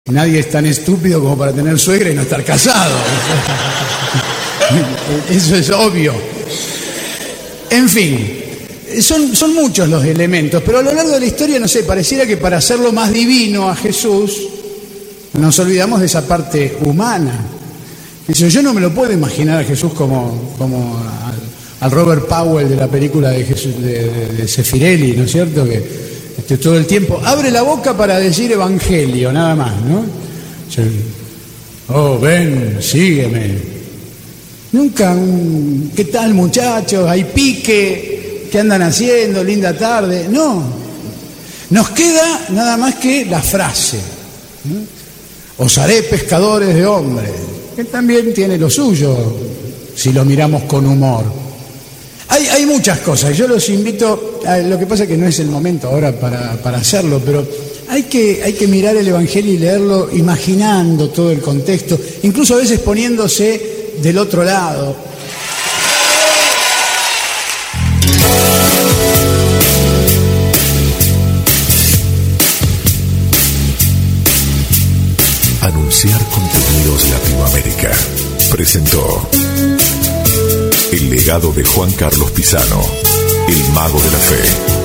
Nadie es tan estúpido como para tener suegra y no estar casado. Eso es obvio. En fin, son muchos los elementos, pero a lo largo de la historia, no sé, pareciera que para hacerlo más divino a Jesús, nos olvidamos de esa parte humana. Yo no me lo puedo imaginar a Jesús como al Robert Powell de la película de Jesús, de Zeffirelli, ¿no es cierto? Que todo el tiempo abre la boca para decir evangelio, nada más, ¿no? Oh, ven, sígueme. Nunca ¿qué tal, muchachos? ¿Hay pique? ¿Qué andan haciendo? Linda tarde. No. Nos queda nada más que la frase, ¿no? Os haré pescadores de hombres, que también tiene lo suyo, si lo miramos con humor. Hay muchas cosas, yo los invito, lo que pasa es que no es el momento ahora para hacerlo, pero hay que mirar el Evangelio y leerlo imaginando todo el contexto, incluso a veces poniéndose del otro lado. Anunciar Contenidos Latinoamérica presentó El legado de Juan Carlos Pisano, el mago de la fe.